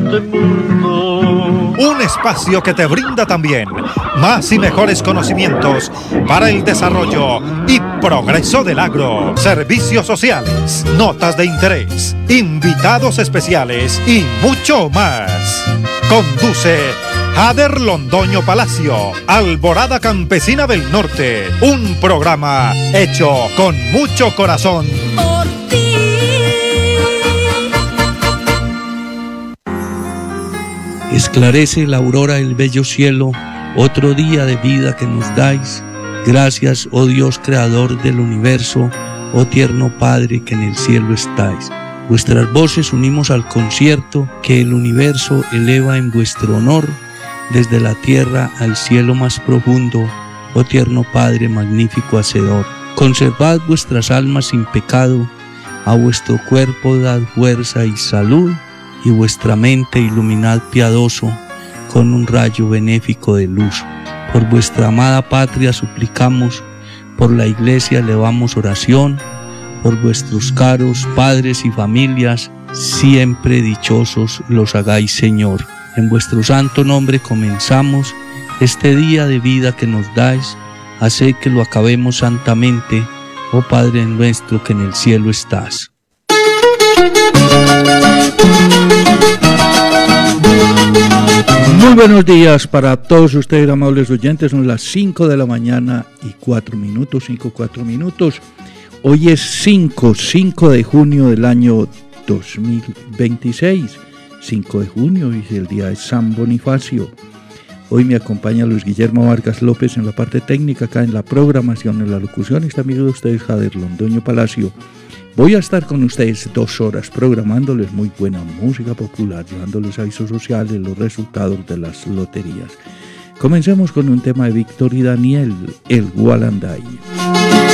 este mundo. Un espacio que te brinda también más y mejores conocimientos para el desarrollo y progreso del agro. Servicios sociales, notas de interés, invitados especiales y mucho más. Conduce Jader Londoño Palacio, Alborada Campesina del Norte. Un programa hecho con mucho corazón. Por ti. Esclarece la aurora el bello cielo, otro día de vida que nos dais. Gracias, oh Dios creador del universo, oh tierno Padre que en el cielo estáis. Vuestras voces unimos al concierto que el universo eleva en vuestro honor, desde la tierra al cielo más profundo, oh tierno Padre magnífico hacedor. Conservad vuestras almas sin pecado, a vuestro cuerpo dad fuerza y salud, y vuestra mente iluminad piadoso con un rayo benéfico de luz. Por vuestra amada patria suplicamos, por la iglesia elevamos oración, por vuestros caros padres y familias, siempre dichosos los hagáis, Señor. En vuestro santo nombre comenzamos este día de vida que nos dais, haced que lo acabemos santamente, oh Padre nuestro que en el cielo estás. Muy buenos días para todos ustedes, amables oyentes. Son las 5 de la mañana y 4 minutos. Hoy es 5 de junio del año 2026. 5 de junio es el día de San Bonifacio. Hoy me acompaña Luis Guillermo Vargas López en la parte técnica, acá en la programación, en la locución. Está amigo de ustedes, Jader Londoño Palacio. Voy a estar con ustedes 2 horas programándoles muy buena música popular, llevándoles avisos sociales, los resultados de las loterías. Comencemos con un tema de Víctor y Daniel, el Gualanday.